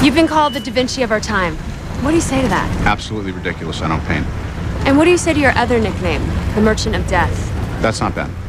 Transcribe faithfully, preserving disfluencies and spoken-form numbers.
You've been called the Da Vinci of our time. What do you say to that? Absolutely ridiculous. I don't paint. And what do you say to your other nickname, the Merchant of Death? That's not bad.